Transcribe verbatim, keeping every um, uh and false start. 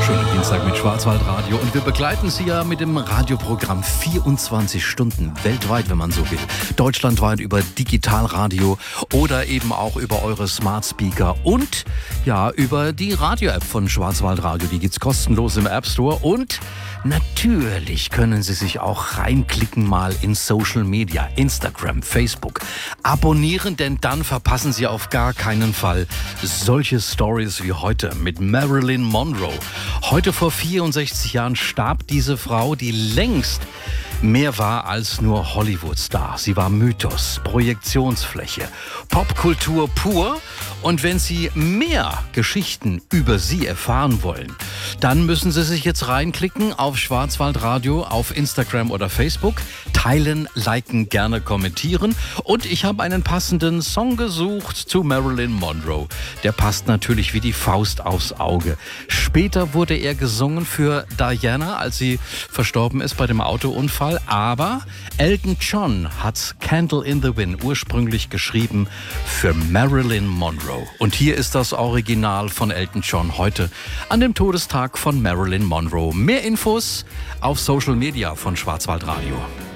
Schönen Dienstag mit Schwarzwaldradio und wir begleiten Sie ja mit dem Radioprogramm vierundzwanzig Stunden weltweit, wenn man so will. Deutschlandweit über Digitalradio oder eben auch über eure Smart Speaker und ja über die Radio-App von Schwarzwaldradio. Die gibt's kostenlos im App Store und natürlich können Sie sich auch reinklicken mal in Social Media, Instagram, Facebook. Abonnieren, denn dann verpassen Sie auf gar keinen Fall solche Stories wie heute mit Marilyn Monroe. Heute vor vierundsechzig Jahren starb diese Frau, die längst mehr war als nur Hollywood-Star. Sie war Mythos, Projektionsfläche, Popkultur pur. Und wenn Sie mehr Geschichten über sie erfahren wollen, dann müssen Sie sich jetzt reinklicken auf Schwarzwaldradio, auf Instagram oder Facebook. Teilen, liken, gerne kommentieren. Und ich habe einen passenden Song gesucht zu Marilyn Monroe. Der passt natürlich wie die Faust aufs Auge. Später wurde er gesungen für Diana, als sie verstorben ist bei dem Autounfall. Aber Elton John hat Candle in the Wind ursprünglich geschrieben für Marilyn Monroe. Und hier ist das Original von Elton John heute an dem Todestag von Marilyn Monroe. Mehr Infos auf Social Media von Schwarzwaldradio.